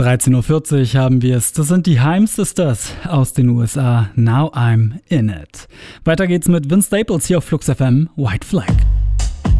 13:40 Uhr haben wir es. Das sind die Haim Sisters aus den USA. Now I'm in it. Weiter geht's mit Vince Staples hier auf Flux FM. White Flag.